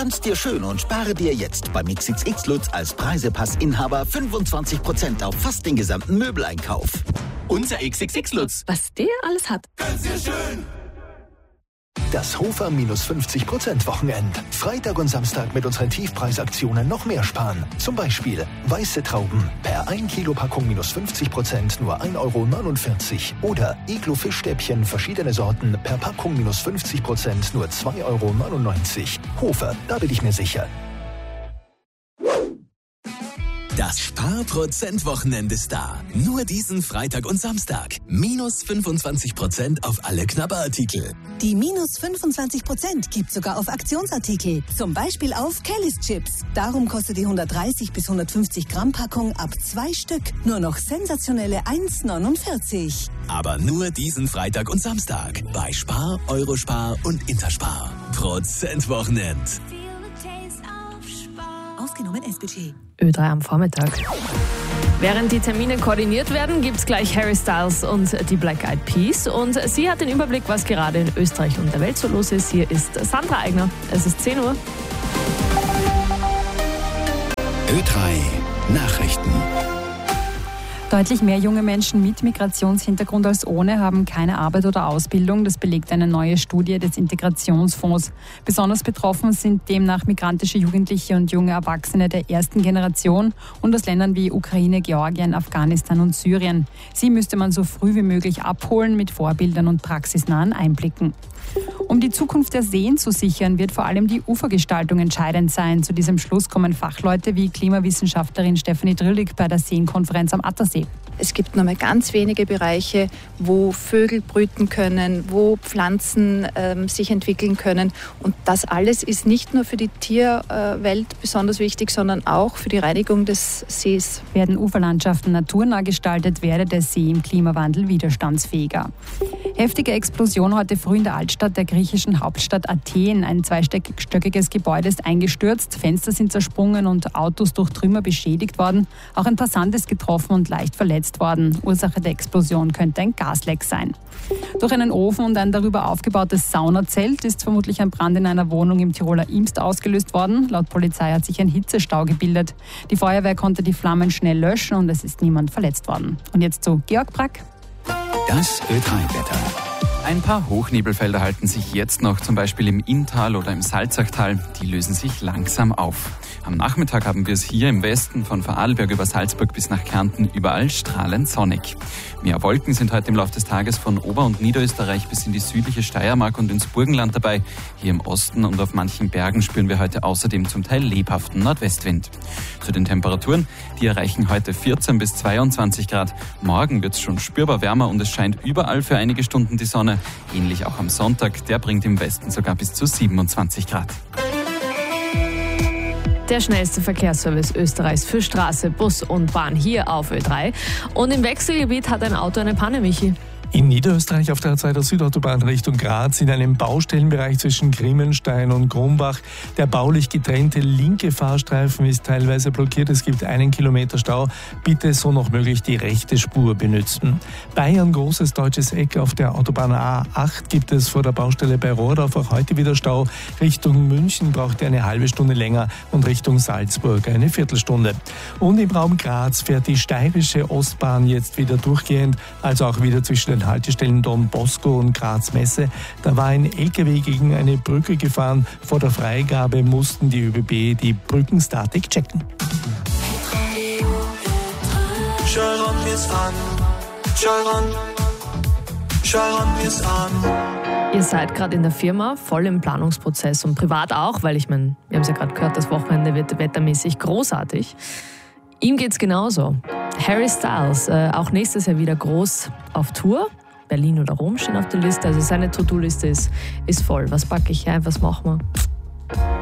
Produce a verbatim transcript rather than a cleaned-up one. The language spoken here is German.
Tanz dir schön und spare dir jetzt beim X X X Lutz als Preisepassinhaber fünfundzwanzig Prozent auf fast den gesamten Möbeleinkauf. Unser X X X Lutz. Was der alles hat. Tanz dir schön. Das Hofer minus fünfzig Prozent Wochenend. Freitag und Samstag mit unseren Tiefpreisaktionen noch mehr sparen. Zum Beispiel weiße Trauben per ein Kilo Packung minus fünfzig Prozent nur ein Euro neunundvierzig. Oder Iglo Fischstäbchen verschiedene Sorten per Packung minus fünfzig Prozent nur zwei Euro neunundneunzig. Hofer, da bin ich mir sicher. Das Spar-Prozent-Wochenende ist da. Nur diesen Freitag und Samstag. Minus fünfundzwanzig Prozent auf alle Knabberartikel. Die minus fünfundzwanzig Prozent gibt sogar auf Aktionsartikel. Zum Beispiel auf Kellys Chips. Darum kostet die hundertdreißig bis hundertfünfzig Gramm Packung ab zwei Stück nur noch sensationelle eins neunundvierzig. Aber nur diesen Freitag und Samstag. Bei Spar, Eurospar und Interspar. Prozent-Wochenend. Ausgenommen S B T. Ö drei am Vormittag. Während die Termine koordiniert werden, gibt es gleich Harry Styles und die Black Eyed Peas. Und sie hat den Überblick, was gerade in Österreich und der Welt so los ist. Hier ist Sandra Eigner. Es ist zehn Uhr. Ö drei Nachrichten. Deutlich mehr junge Menschen mit Migrationshintergrund als ohne haben keine Arbeit oder Ausbildung. Das belegt eine neue Studie des Integrationsfonds. Besonders betroffen sind demnach migrantische Jugendliche und junge Erwachsene der ersten Generation und aus Ländern wie Ukraine, Georgien, Afghanistan und Syrien. Sie müsste man so früh wie möglich abholen mit Vorbildern und praxisnahen Einblicken. Um die Zukunft der Seen zu sichern, wird vor allem die Ufergestaltung entscheidend sein. Zu diesem Schluss kommen Fachleute wie Klimawissenschaftlerin Stefanie Drillig bei der Seenkonferenz am Attersee. Es gibt nur mehr ganz wenige Bereiche, wo Vögel brüten können, wo Pflanzen ähm, sich entwickeln können. Und das alles ist nicht nur für die Tierwelt besonders wichtig, sondern auch für die Reinigung des Sees. Werden Uferlandschaften naturnah gestaltet, werde der See im Klimawandel widerstandsfähiger. Heftige Explosion heute früh in der Altstadt der griechischen Hauptstadt Athen. Ein zweistöckiges Gebäude ist eingestürzt, Fenster sind zersprungen und Autos durch Trümmer beschädigt worden. Auch ein Passant ist getroffen und leicht verletzt worden. Ursache der Explosion könnte ein Gasleck sein. Durch einen Ofen und ein darüber aufgebautes Saunazelt ist vermutlich ein Brand in einer Wohnung im Tiroler Imst ausgelöst worden. Laut Polizei hat sich ein Hitzestau gebildet. Die Feuerwehr konnte die Flammen schnell löschen und es ist niemand verletzt worden. Und jetzt zu Georg Brack. Das Ö drei Wetter. Ein paar Hochnebelfelder halten sich jetzt noch, zum Beispiel im Inntal oder im Salzachtal. Die lösen sich langsam auf. Am Nachmittag haben wir es hier im Westen von Vorarlberg über Salzburg bis nach Kärnten überall strahlend sonnig. Mehr Wolken sind heute im Laufe des Tages von Ober- und Niederösterreich bis in die südliche Steiermark und ins Burgenland dabei. Hier im Osten und auf manchen Bergen spüren wir heute außerdem zum Teil lebhaften Nordwestwind. Zu den Temperaturen, die erreichen heute vierzehn bis zweiundzwanzig Grad. Morgen wird es schon spürbar wärmer und es scheint überall für einige Stunden die Sonne. Ähnlich auch am Sonntag, der bringt im Westen sogar bis zu siebenundzwanzig Grad. Der schnellste Verkehrsservice Österreichs für Straße, Bus und Bahn hier auf Ö drei. Und im Wechselgebiet hat ein Auto eine Panne, Michi. In Niederösterreich auf der A zwei der Südautobahn Richtung Graz in einem Baustellenbereich zwischen Grimmenstein und Grumbach. Der baulich getrennte linke Fahrstreifen ist teilweise blockiert. Es gibt einen Kilometer Stau. Bitte so noch möglich die rechte Spur benutzen. Bayern großes deutsches Eck auf der Autobahn A acht gibt es vor der Baustelle bei Rohrdorf auch heute wieder Stau. Richtung München braucht ihr eine halbe Stunde länger und Richtung Salzburg eine Viertelstunde. Und im Raum Graz fährt die steirische Ostbahn jetzt wieder durchgehend, also auch wieder zwischen den Haltestellen Don Bosco und Graz Messe. Da war ein L K W gegen eine Brücke gefahren. Vor der Freigabe mussten die ÖBB die Brückenstatik checken. Sharon ist an. Sharon. Sharon ist an. Ihr seid gerade in der Firma voll im Planungsprozess und privat auch, weil ich meine, wir haben es ja gerade gehört, das Wochenende wird wettermäßig großartig. Ihm geht's genauso. Harry Styles, äh, auch nächstes Jahr wieder groß auf Tour. Berlin oder Rom stehen auf der Liste. Also seine To-Do-Liste ist, ist voll. Was packe ich ein, was machen wir?